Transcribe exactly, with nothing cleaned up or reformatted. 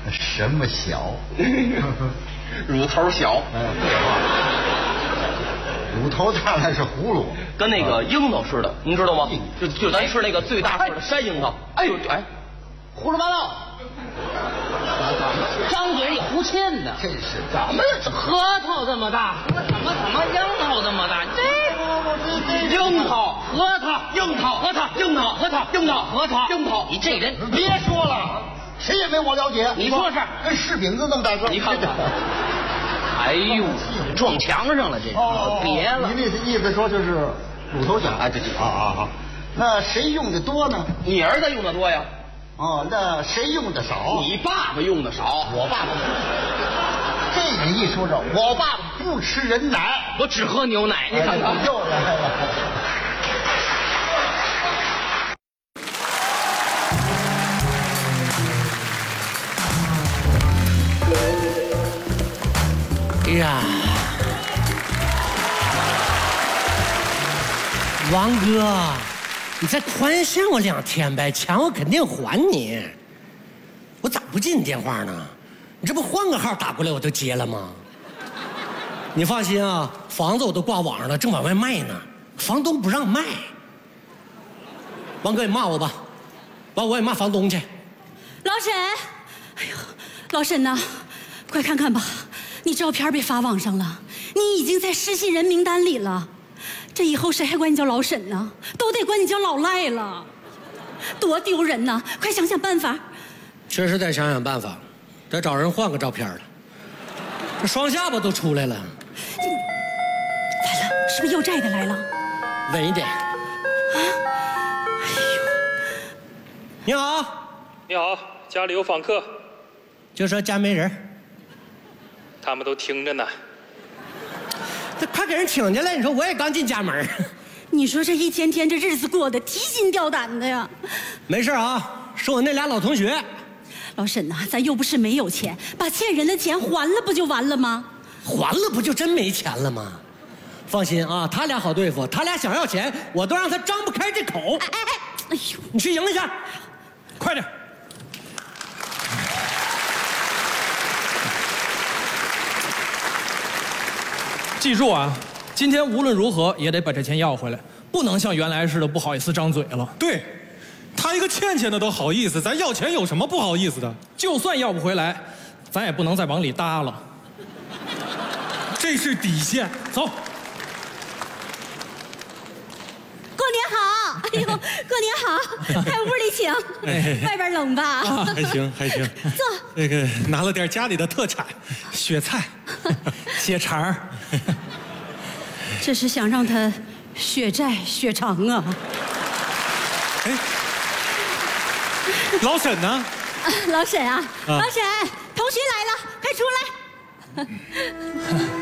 什么小？ 乳头小。 哎，废话。乳头看来是葫芦， 跟那个樱桃似的，您知道吗？就就咱吃那个最大个的山樱桃。哎呦哎， 胡说八道！张嘴你胡沁呢？ 真是怎么核桃这么大？怎么怎么樱桃这么大？这樱桃、核桃、樱桃、核桃、樱桃、核桃、樱桃、核桃、樱桃。你这人别说了，谁也没我了解。 你说是？ 跟柿饼子那么大个， 你看看。哎呦，撞墙上了，这是、 哦、 别了。 你那意思说就是乳头小？ 哎，对对啊啊好。那谁用的多呢？ 你儿子用的多呀。 哦，那谁用的少？ 你爸爸用的少。 我爸爸这个一说这，我爸爸不吃人奶， 我只喝牛奶。你看看， 又来了。 哎呀，王哥，你再宽限我两天呗，钱我肯定还你。我咋不接你电话呢？你这不换个号打过来我就接了吗？你放心啊，房子我都挂网上了，正往外卖呢，房东不让卖。王哥，你骂我吧，完我也骂房东去。 老沈，哎呦，老沈呐，快看看吧。你照片被发网上了，你已经在失信人名单里了，这以后谁还管你叫老沈呢？都得管你叫老赖了，多丢人呐！快想想办法。 确实得想想办法，得找人换个照片了。这双下巴都出来了。 完了，是不是又债的来了？ 稳一点。啊！ 哎呦， 你好， 你好，家里有访客。 就说家没人。 他们都听着呢。 这快给人请进来！你说我也刚进家门。 你说这一天天这日子过得提心吊胆的呀。 没事啊，是我那俩老同学。 老沈呐、啊，咱又不是没有钱，把欠人的钱还了不就完了吗？ 还了不就真没钱了吗？放心啊，他俩好对付，他俩想要钱，我都让他张不开这口。 哎哎哎！哎呦， 你去赢一下，快点。 记住啊，今天无论如何也得把这钱要回来，不能像原来似的不好意思张嘴了。 对，他一个欠钱的都好意思，咱要钱有什么不好意思的？ 就算要不回来，咱也不能再往里搭了。 这是底线。走。 过年好！哎呦，过年好！在屋里请， 哎、 外边冷吧？ 啊、还行还行。 坐。 那个拿了点家里的特产，雪菜、血肠儿。 这是想让他血债血偿啊！ 哎，老沈呢？ 啊、老沈啊，啊老沈，同学来了，快出来！